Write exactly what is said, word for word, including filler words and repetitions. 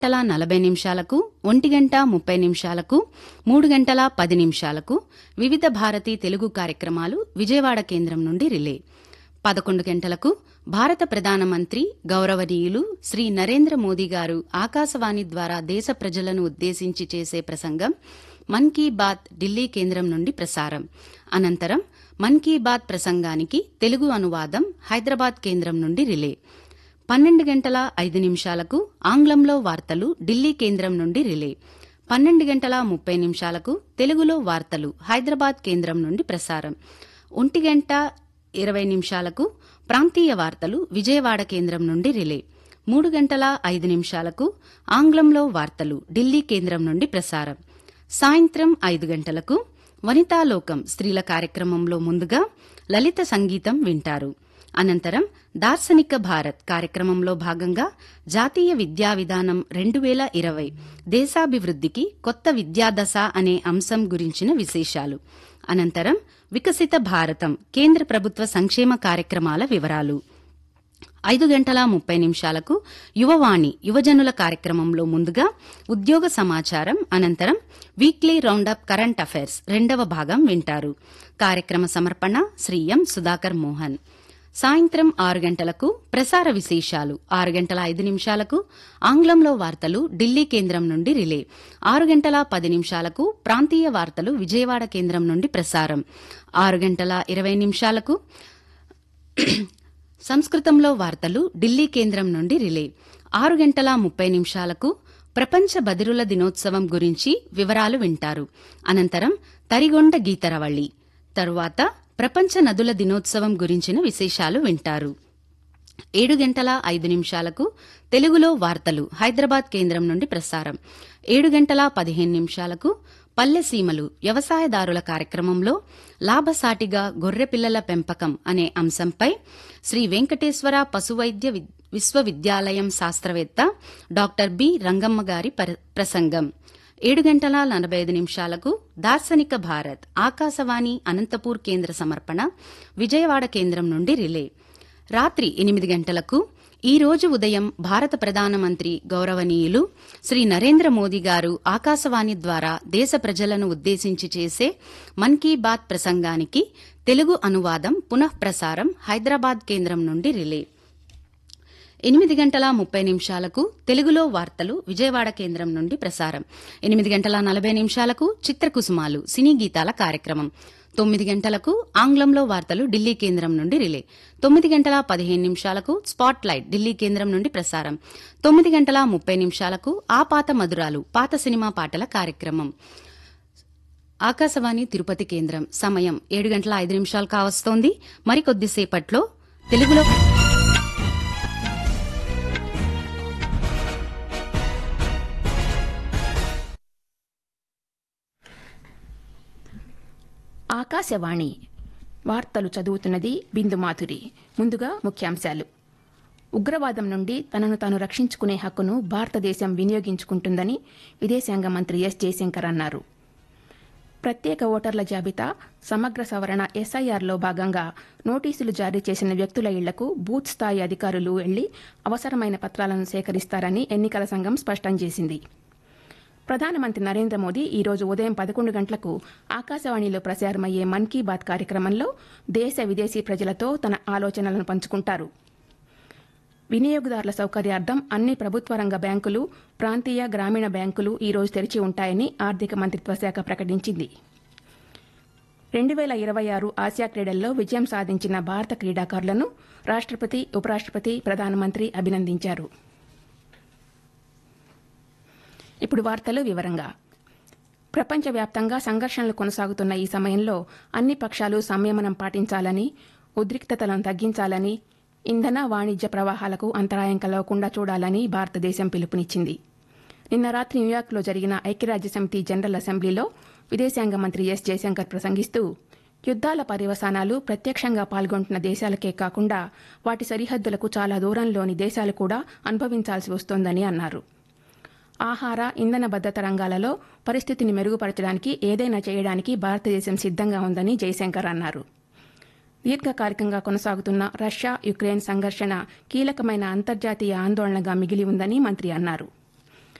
గంటల నలభై నిమిషాలకు, ఒంటి గంట ముప్పై నిమిషాలకు, మూడు గంటల పది నిమిషాలకు వివిధ భారతి తెలుగు కార్యక్రమాలు విజయవాడ కేంద్రం నుండి రిలే. పదకొండు గంటలకు భారత ప్రధానమంత్రి గౌరవనీయులు శ్రీ నరేంద్ర మోదీ గారు ఆకాశవాణి ద్వారా దేశ ప్రజలను ఉద్దేశించి చేసే ప్రసంగం మన్ కీ బాత్ ఢిల్లీ కేంద్రం నుండి ప్రసారం. అనంతరం మన్ కీ బాత్ ప్రసంగానికి తెలుగు అనువాదం హైదరాబాద్ కేంద్రం నుండి రిలే. పన్నెండు గంటల ఐదు నిమిషాలకు ఆంగ్లంలో వార్తలు ఢిల్లీ కేంద్రం నుండి రిలే. పన్నెండు గంటల ముప్పై నిమిషాలకు తెలుగులో వార్తలు హైదరాబాద్ కేంద్రం నుండి ప్రసారం. ఒంటి గంట ఇరవై నిమిషాలకు ప్రాంతీయ వార్తలు విజయవాడ కేంద్రం నుండి రిలే. మూడు గంటల ఐదు నిమిషాలకు ఆంగ్లంలో వార్తలు ఢిల్లీ కేంద్రం నుండి ప్రసారం. సాయంత్రం ఐదు గంటలకు వనితాలోకం స్త్రీల కార్యక్రమంలో ముందుగా లలిత సంగీతం వింటారు. అనంతరం దార్శనిక భారత్ కార్యక్రమంలో భాగంగా జాతీయ విద్యా విధానం రెండు వేల ఇరవై దేశాభివృద్ధికి కొత్త విద్యాదశ అనే అంశం గురించిన విశేషాలు. అనంతరం వికసిత భారతం కేంద్ర ప్రభుత్వ సంక్షేమ కార్యక్రమాల వివరాలు. ఐదు గంటల ముప్పై నిమిషాలకు యువవాణి యువజనుల కార్యక్రమంలో ముందుగా ఉద్యోగ సమాచారం, అనంతరం వీక్లీ రౌండప్ కరెంట్ అఫైర్స్ రెండవ భాగం వింటారు. కార్యక్రమ సమర్పణ శ్రీ ఎం సుధాకర్ మోహన్. సాయంత్రం ఆరు గంటలకు ప్రసార విశేషాలు, ఆరు గంటల ఐదు నిమిషాలకు ఆంగ్లంలో వార్తలు ఢిల్లీ కేంద్రం నుండి రిలే. ఆరు గంటల పది నిమిషాలకు ప్రాంతీయ వార్తలు విజయవాడ కేంద్రం నుండి ప్రసారం. ఆరు గంటల ఇరవై నిమిషాలకు సంస్కృతంలో వార్తలు ఢిల్లీ కేంద్రం నుండి రిలే. ఆరు గంటల ముప్పై నిమిషాలకు ప్రపంచ బదిరుల దినోత్సవం గురించి వివరాలు వింటారు. అనంతరం తరిగొండ గీతరవళి. తరువాత ప్రపంచ నదుల దినోత్సవం గురించిన విశేషాలు వింటారు. ఏడు గంటల ఐదు నిమిషాలకు తెలుగులో వార్తలు హైదరాబాద్ కేంద్రం నుండి ప్రసారం. ఏడు గంటల పదిహేను నిమిషాలకు పల్లెసీమలు వ్యవసాయదారుల కార్యక్రమంలో లాభసాటిగా గొర్రెపిల్లల పెంపకం అనే అంశంపై శ్రీ వెంకటేశ్వర పశువైద్య విశ్వవిద్యాలయం శాస్త్రవేత్త డాక్టర్ బి రంగమ్మ గారి ప్రసంగం. ఏడు గంటల నలభై ఐదు నిమిషాలకు దార్శనిక భారత్ ఆకాశవాణి అనంతపూర్ కేంద్ర సమర్పణ విజయవాడ కేంద్రం నుండి రిలే. రాత్రి ఎనిమిది గంటలకు ఈ రోజు ఉదయం భారత ప్రధానమంత్రి గౌరవనీయులు శ్రీ నరేంద్ర మోదీ గారు ఆకాశవాణి ద్వారా దేశ ప్రజలను ఉద్దేశించి చేసే మన్ కీ బాత్ ప్రసంగానికి తెలుగు అనువాదం పునఃప్రసారం హైదరాబాద్ కేంద్రం నుండి రిలే. ఎనిమిది గంటల ముప్పై నిమిషాలకు తెలుగులో వార్తలు విజయవాడ కేంద్రం నుండి ప్రసారం. ఎనిమిది గంటల నలభై నిమిషాలకు చిత్రకుసుమాలు సినీ గీతాల కార్యక్రమం. తొమ్మిది గంటలకు ఆంగ్లంలో వార్తలు ఢిల్లీ కేంద్రం నుండి రిలే. తొమ్మిది గంటల పదిహేను నిమిషాలకు స్పాట్ లైట్ ఢిల్లీ కేంద్రం నుండి ప్రసారం. తొమ్మిది గంటల ముప్పై నిమిషాలకు ఆ పాత మధురాలు పాత సినిమా పాటల కార్యక్రమం. ఆకాశవాణి తిరుపతి కేంద్రం. సమయం ఏడు గంటల ఐదు నిమిషాలు కావస్తోంది. మరికొద్దిసేపట్లో తెలుగులో ఆకాశవాణి వార్తలు చదువుతున్నది బిందుమాధురి. ముందుగా ముఖ్యాంశాలు. ఉగ్రవాదం నుండి తనను తాను రక్షించుకునే హక్కును భారతదేశం వినియోగించుకుంటుందని విదేశాంగ మంత్రి ఎస్ జయశంకర్ అన్నారు. ప్రత్యేక ఓటర్ల జాబితా సమగ్ర సవరణ ఎస్ఐఆర్లో భాగంగా నోటీసులు జారీ చేసిన వ్యక్తుల ఇళ్లకు బూత్ స్థాయి అధికారులు వెళ్లి అవసరమైన పత్రాలను సేకరిస్తారని ఎన్నికల సంఘం స్పష్టం చేసింది. ప్రధానమంత్రి నరేంద్ర మోదీ ఈ రోజు ఉదయం పదకొండు గంటలకు ఆకాశవాణిలో ప్రసారమయ్యే మన్ కీ బాత్ కార్యక్రమంలో దేశ విదేశీ ప్రజలతో తన ఆలోచనలను పంచుకుంటారు. వినియోగదారుల సౌకర్యార్థం అన్ని ప్రభుత్వ రంగ బ్యాంకులు, ప్రాంతీయ గ్రామీణ బ్యాంకులు ఈ రోజు తెరిచి ఉంటాయని ఆర్థిక మంత్రిత్వ శాఖ ప్రకటించింది. రెండు వేల ఇరవై ఆరు ఆసియా క్రీడల్లో విజయం సాధించిన భారత క్రీడాకారులను రాష్ట్రపతి, ఉపరాష్ట్రపతి, ప్రధానమంత్రి అభినందించారు. ఇప్పుడు వార్తలు వివరంగా. ప్రపంచవ్యాప్తంగా సంఘర్షణలు కొనసాగుతున్న ఈ సమయంలో అన్ని పక్షాలు సంయమనం పాటించాలని, ఉద్రిక్తతలను తగ్గించాలని, ఇంధన వాణిజ్య ప్రవాహాలకు అంతరాయం కలగకుండా చూడాలని భారతదేశం పిలుపునిచ్చింది. నిన్న రాత్రి న్యూయార్క్లో జరిగిన ఐక్యరాజ్యసమితి జనరల్ అసెంబ్లీలో విదేశాంగ మంత్రి ఎస్ జయశంకర్ ప్రసంగిస్తూ యుద్ధాల పర్యవసానాలు ప్రత్యక్షంగా పాల్గొంటున్న దేశాలకే కాకుండా వాటి సరిహద్దులకు చాలా దూరంలోని దేశాలు కూడా అనుభవించాల్సి వస్తోందని అన్నారు. ఆహార, ఇంధన భద్రత రంగాలలో పరిస్థితిని మెరుగుపరచడానికి ఏదైనా చేయడానికి భారతదేశం సిద్ధంగా ఉందని జయశంకర్ అన్నారు. దీర్ఘకాలికంగా కొనసాగుతున్న రష్యా యుక్రెయిన్ సంఘర్షణ కీలకమైన అంతర్జాతీయ ఆందోళనగా మిగిలి ఉందని మంత్రి అన్నారు.